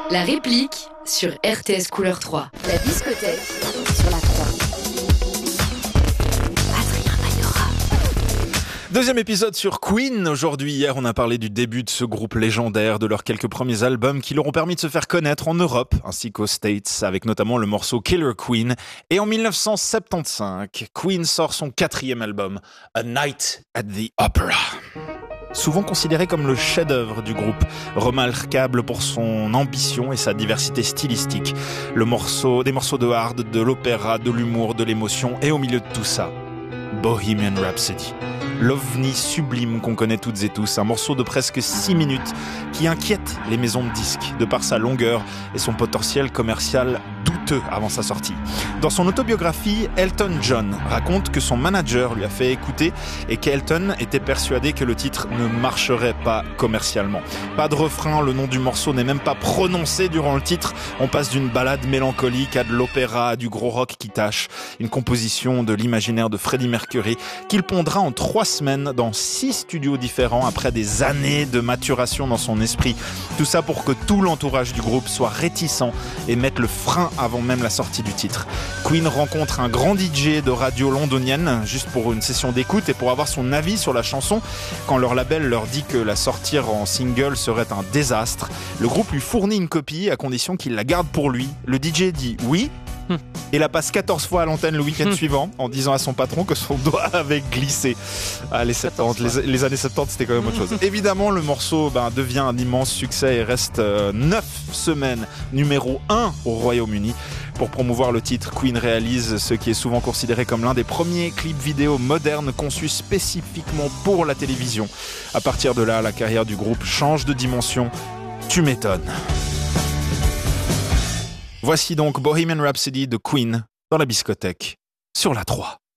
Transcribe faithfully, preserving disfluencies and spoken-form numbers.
La réplique sur R T S Couleur trois. La discothèque sur la trois. Adrien Mayora. Deuxième épisode sur Queen. Aujourd'hui, hier, on a parlé du début de ce groupe légendaire, de leurs quelques premiers albums qui leur ont permis de se faire connaître en Europe ainsi qu'aux States, avec notamment le morceau Killer Queen. Et en dix-neuf cent soixante-quinze, Queen sort son quatrième album, A Night at the Opera. Souvent considéré comme le chef-d'œuvre du groupe, remarquable pour son ambition et sa diversité stylistique. Le morceau, des morceaux de hard, de l'opéra, de l'humour, de l'émotion, et au milieu de tout ça, Bohemian Rhapsody. L'ovni sublime qu'on connaît toutes et tous, un morceau de presque six minutes qui inquiète les maisons de disques de par sa longueur et son potentiel commercial douteux avant sa sortie. Dans son autobiographie, Elton John raconte que son manager lui a fait écouter et qu'Elton était persuadé que le titre ne marcherait pas commercialement. Pas de refrain, le nom du morceau n'est même pas prononcé durant le titre. On passe d'une balade mélancolique à de l'opéra, à du gros rock qui tâche. Une composition de l'imaginaire de Freddie Mercury qu'il pondra en trois semaines dans six studios différents après des années de maturation dans son esprit. Tout ça pour que tout l'entourage du groupe soit réticent et mette le frein avant même la sortie du titre. Queen rencontre un grand D J de radio londonienne juste pour une session d'écoute et pour avoir son avis sur la chanson. Quand leur label leur dit que la sortir en single serait un désastre, le groupe lui fournit une copie à condition qu'il la garde pour lui. Le D J dit oui et la passe quatorze fois à l'antenne le week-end suivant en disant à son patron que son doigt avait glissé. Ah, les, soixante-dix, les, les années soixante-dix, c'était quand même autre chose. Évidemment, le morceau ben, devient un immense succès et reste euh, neuf semaines numéro un au Royaume-Uni. Pour promouvoir le titre, Queen réalise ce qui est souvent considéré comme l'un des premiers clips vidéo modernes conçus spécifiquement pour la télévision. À partir de là, la carrière du groupe change de dimension. Tu m'étonnes. Voici donc Bohemian Rhapsody de Queen dans la discothèque sur la trois.